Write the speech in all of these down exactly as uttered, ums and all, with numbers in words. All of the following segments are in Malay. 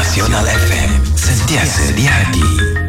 Nasional F M, sentiasa di hati.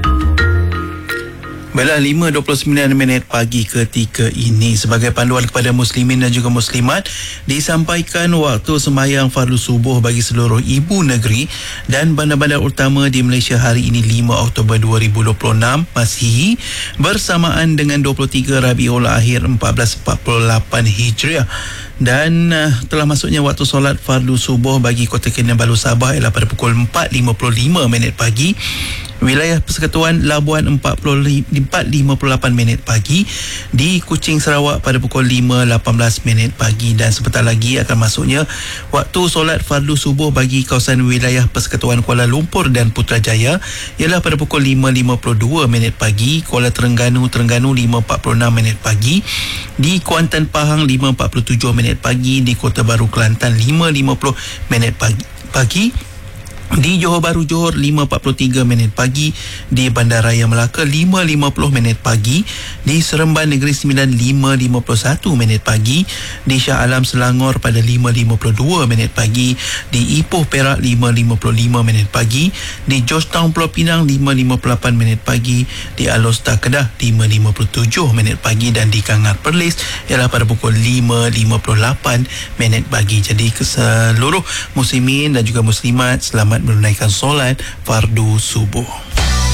Baiklah, lima dua puluh sembilan minit pagi ketika ini, sebagai panduan kepada muslimin dan juga muslimat, disampaikan waktu sembahyang fardu subuh bagi seluruh ibu negeri dan bandar-bandar utama di Malaysia hari ini lima Oktober dua ribu dua puluh enam Masihi, bersamaan dengan dua puluh tiga Rabiul Akhir seribu empat ratus empat puluh lapan Hijriah. Dan uh, telah masuknya waktu solat fardu subuh bagi Kota Kinabalu Sabah ialah pada pukul empat lima puluh lima minit pagi. Wilayah Persekutuan Labuan empat lima puluh lapan minit pagi. Di Kuching Sarawak pada pukul lima lapan belas minit pagi. Dan sebentar lagi akan masuknya waktu solat fardu subuh bagi kawasan wilayah Persekutuan Kuala Lumpur dan Putrajaya ialah pada pukul lima lima puluh dua minit pagi. Kuala Terengganu Terengganu lima empat puluh enam minit pagi. Di Kuantan Pahang lima empat puluh tujuh minit pagi. Di Kota Baru Kelantan lima lima puluh minit pagi. pagi. Di Johor Bahru Johor lima empat puluh tiga minit pagi. Di Bandaraya Melaka lima lima puluh minit pagi. Di Seremban Negeri Sembilan lima lima puluh satu minit pagi. Di Shah Alam Selangor pada lima lima puluh dua minit pagi. Di Ipoh Perak lima lima puluh lima minit pagi. Di Georgetown Pulau Pinang lima lima puluh lapan minit pagi. Di Alor Setar Kedah lima lima puluh tujuh minit pagi. Dan di Kangar Perlis ialah pada pukul lima lima puluh lapan minit pagi. Jadi ke seluruh muslimin dan juga muslimat, selamat menunaikan solat fardu subuh.